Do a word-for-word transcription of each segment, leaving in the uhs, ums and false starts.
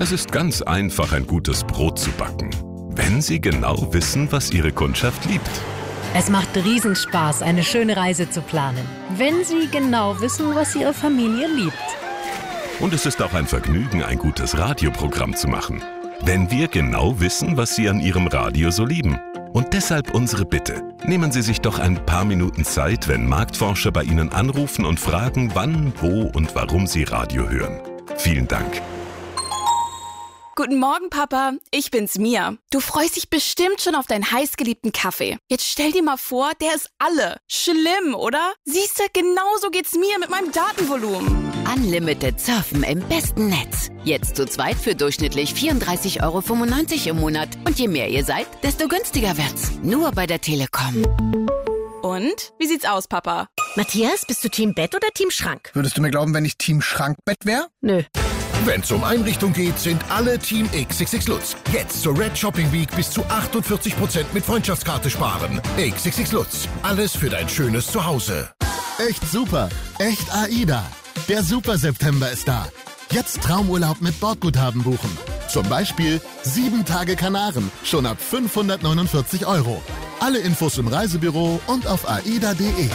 Es ist ganz einfach, ein gutes Brot zu backen, wenn Sie genau wissen, was Ihre Kundschaft liebt. Es macht Riesenspaß, eine schöne Reise zu planen, wenn Sie genau wissen, was Ihre Familie liebt. Und es ist auch ein Vergnügen, ein gutes Radioprogramm zu machen, wenn wir genau wissen, was Sie an Ihrem Radio so lieben. Und deshalb unsere Bitte. Nehmen Sie sich doch ein paar Minuten Zeit, wenn Marktforscher bei Ihnen anrufen und fragen, wann, wo und warum Sie Radio hören. Vielen Dank. Guten Morgen, Papa. Ich bin's, Mia. Du freust dich bestimmt schon auf deinen heißgeliebten Kaffee. Jetzt stell dir mal vor, der ist alle. Schlimm, oder? Siehst du, genauso geht's mir mit meinem Datenvolumen. Unlimited Surfen im besten Netz. Jetzt zu zweit für durchschnittlich vierunddreißig Euro fünfundneunzig im Monat. Und je mehr ihr seid, desto günstiger wird's. Nur bei der Telekom. Und? Wie sit's aus, Papa? Matthias, bist du Team Bett oder Team Schrank? Würdest du mir glauben, wenn ich Team Schrankbett wäre? Nö. Wenn's um Einrichtung geht, sind alle Team X X X Lutz. Jetzt zur Red Shopping Week bis zu achtundvierzig Prozent mit Freundschaftskarte sparen. X X X Lutz. Alles für dein schönes Zuhause. Echt super. Echt AIDA. Der Super September ist da. Jetzt Traumurlaub mit Bordguthaben buchen. Zum Beispiel sieben Tage Kanaren. Schon ab fünfhundertneunundvierzig Euro. Alle Infos im Reisebüro und auf aida punkt de.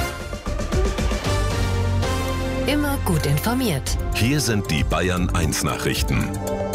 Immer gut informiert. Hier sind die Bayern eins Nachrichten.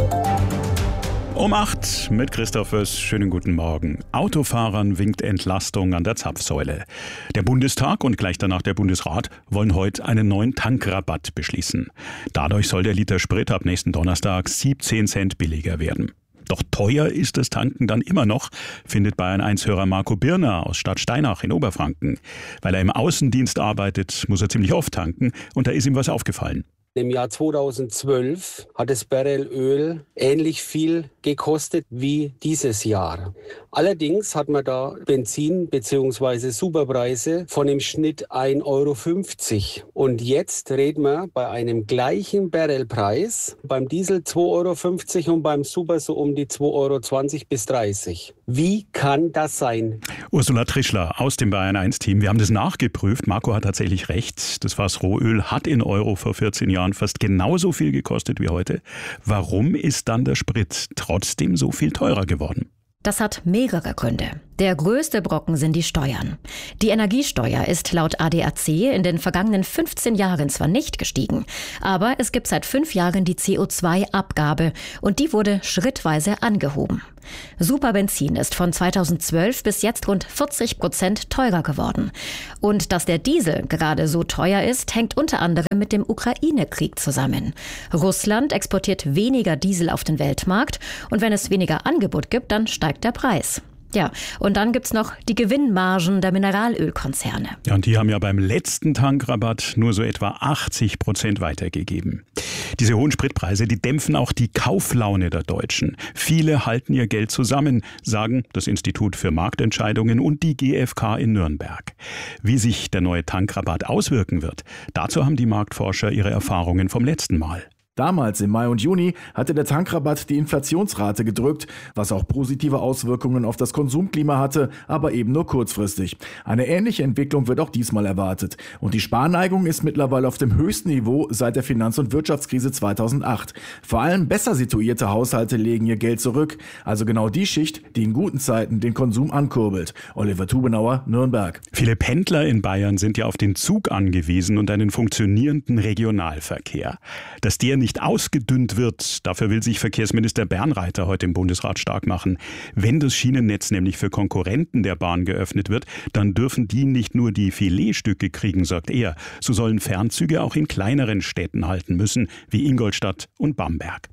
Um acht mit Christoph Wöss. Schönen guten Morgen. Autofahrern winkt Entlastung an der Zapfsäule. Der Bundestag und gleich danach der Bundesrat wollen heute einen neuen Tankrabatt beschließen. Dadurch soll der Liter Sprit ab nächsten Donnerstag siebzehn Cent billiger werden. Doch teuer ist das Tanken dann immer noch, findet Bayern eins Hörer Marco Birner aus Stadt Steinach in Oberfranken. Weil er im Außendienst arbeitet, muss er ziemlich oft tanken und da ist ihm was aufgefallen. Im Jahr zweitausendzwölf hat das Barrel Öl ähnlich viel gekostet wie dieses Jahr. Allerdings hat man da Benzin- bzw. Superpreise von im Schnitt ein Euro fünfzig. Und jetzt reden wir bei einem gleichen Barrelpreis, beim Diesel zwei Euro fünfzig und beim Super so um die zwei Euro zwanzig bis dreißig. Wie kann das sein? Ursula Trischler aus dem Bayern eins Team. Wir haben das nachgeprüft. Marco hat tatsächlich recht. Das Fass Rohöl hat in Euro vor vierzehn Jahren fast genauso viel gekostet wie heute. Warum ist dann der Sprit trotzdem so viel teurer geworden? Das hat mehrere Gründe. Der größte Brocken sind die Steuern. Die Energiesteuer ist laut A D A C in den vergangenen fünfzehn Jahren zwar nicht gestiegen, aber es gibt seit fünf Jahren die C O zwei Abgabe und die wurde schrittweise angehoben. Superbenzin ist von zweitausendzwölf bis jetzt rund vierzig Prozent teurer geworden. Und dass der Diesel gerade so teuer ist, hängt unter anderem mit dem Ukraine-Krieg zusammen. Russland exportiert weniger Diesel auf den Weltmarkt und wenn es weniger Angebot gibt, dann steigt der Preis. Ja, und dann gibt's noch die Gewinnmargen der Mineralölkonzerne. Ja, und die haben ja beim letzten Tankrabatt nur so etwa achtzig Prozent weitergegeben. Diese hohen Spritpreise, die dämpfen auch die Kauflaune der Deutschen. Viele halten ihr Geld zusammen, sagen das Institut für Marktentscheidungen und die G f K in Nürnberg. Wie sich der neue Tankrabatt auswirken wird, dazu haben die Marktforscher ihre Erfahrungen vom letzten Mal. Damals im Mai und Juni hatte der Tankrabatt die Inflationsrate gedrückt, was auch positive Auswirkungen auf das Konsumklima hatte, aber eben nur kurzfristig. Eine ähnliche Entwicklung wird auch diesmal erwartet. Und die Sparneigung ist mittlerweile auf dem höchsten Niveau seit der Finanz- und Wirtschaftskrise zweitausendacht. Vor allem besser situierte Haushalte legen ihr Geld zurück, also genau die Schicht, die in guten Zeiten den Konsum ankurbelt. Oliver Tubenauer, Nürnberg. Viele Pendler in Bayern sind ja auf den Zug angewiesen und einen funktionierenden Regionalverkehr. Dass der nicht ausgedünnt wird, dafür will sich Verkehrsminister Bernreiter heute im Bundesrat stark machen. Wenn das Schienennetz nämlich für Konkurrenten der Bahn geöffnet wird, dann dürfen die nicht nur die Filetstücke kriegen, sagt er. So sollen Fernzüge auch in kleineren Städten halten müssen, wie Ingolstadt und Bamberg.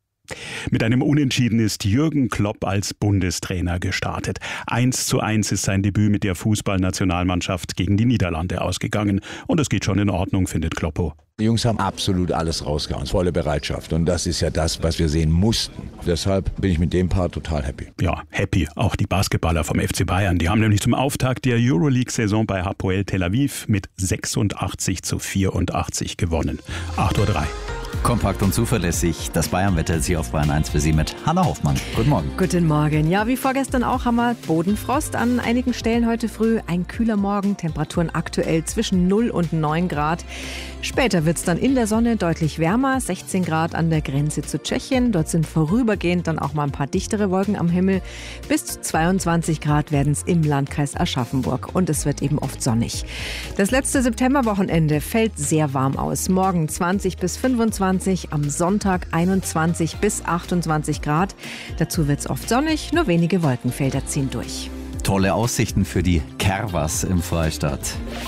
Mit einem Unentschieden ist Jürgen Klopp als Bundestrainer gestartet. eins zu eins ist sein Debüt mit der Fußballnationalmannschaft gegen die Niederlande ausgegangen. Und es geht schon in Ordnung, findet Kloppo. Die Jungs haben absolut alles rausgehauen, volle Bereitschaft. Und das ist ja das, was wir sehen mussten. Deshalb bin ich mit dem Part total happy. Ja, happy. Auch die Basketballer vom F C Bayern. Die haben nämlich zum Auftakt der Euroleague-Saison bei Hapoel Tel Aviv mit sechsundachtzig zu vierundachtzig gewonnen. acht Uhr drei. Kompakt und zuverlässig. Das Bayernwetter ist hier auf Bayern eins für Sie mit Hanna Hoffmann. Guten Morgen. Guten Morgen. Ja, wie vorgestern auch haben wir Bodenfrost an einigen Stellen heute früh. Ein kühler Morgen, Temperaturen aktuell zwischen null und neun Grad. Später wird es dann in der Sonne deutlich wärmer, sechzehn Grad an der Grenze zu Tschechien. Dort sind vorübergehend dann auch mal ein paar dichtere Wolken am Himmel. Bis zu zweiundzwanzig Grad werden es im Landkreis Aschaffenburg und es wird eben oft sonnig. Das letzte Septemberwochenende fällt sehr warm aus. Morgen zwanzig bis fünfundzwanzig, am Sonntag einundzwanzig bis achtundzwanzig Grad. Dazu wird es oft sonnig, nur wenige Wolkenfelder ziehen durch. Tolle Aussichten für die Kerwas im Freistaat.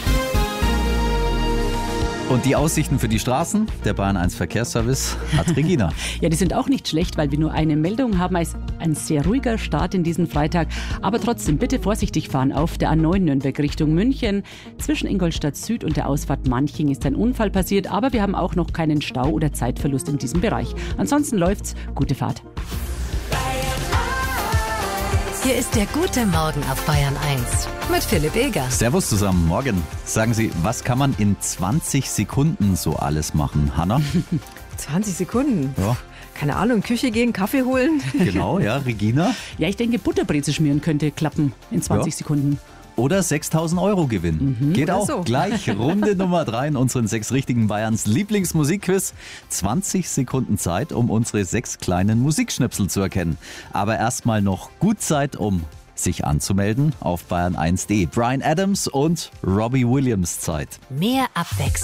Und die Aussichten für die Straßen, der Bayern eins Verkehrsservice, hat Regina. Ja, die sind auch nicht schlecht, weil wir nur eine Meldung haben. Es ist ein sehr ruhiger Start in diesen Freitag. Aber trotzdem bitte vorsichtig fahren auf der A neun Nürnberg Richtung München. Zwischen Ingolstadt Süd und der Ausfahrt Manching ist ein Unfall passiert. Aber wir haben auch noch keinen Stau oder Zeitverlust in diesem Bereich. Ansonsten läuft's. Gute Fahrt. Hier ist der gute Morgen auf Bayern eins mit Philipp Eger. Servus zusammen, morgen. Sagen Sie, was kann man in zwanzig Sekunden so alles machen, Hanna? zwanzig Sekunden? Ja. Keine Ahnung, Küche gehen, Kaffee holen. Genau, ja, Regina? Ja, ich denke, Butterbreze schmieren könnte klappen in zwanzig ja. Sekunden. Oder sechstausend Euro gewinnen. Mhm. Geht auch. So. Gleich Runde Nummer drei in unseren sechs richtigen Bayerns Lieblingsmusikquiz. zwanzig Sekunden Zeit, um unsere sechs kleinen Musikschnipsel zu erkennen. Aber erstmal noch gut Zeit, um sich anzumelden auf bayern eins punkt de. Bryan Adams und Robbie Williams Zeit. Mehr Abwechslung.